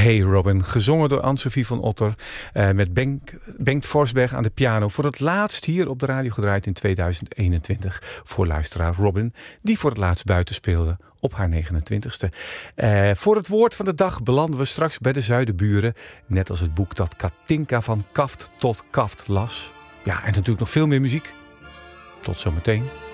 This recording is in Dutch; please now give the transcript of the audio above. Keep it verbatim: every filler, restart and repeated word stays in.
Hey Robin, gezongen door Anne-Sophie van Otter uh, met Bengt, Bengt Forsberg aan de piano. Voor het laatst hier op de radio gedraaid in tweeduizend eenentwintig voor luisteraar Robin, die voor het laatst buiten speelde op haar negenentwintigste. Uh, voor het woord van de dag belanden we straks bij de Zuidenburen, net als het boek dat Katinka van kaft tot kaft las. Ja, en natuurlijk nog veel meer muziek. Tot zometeen.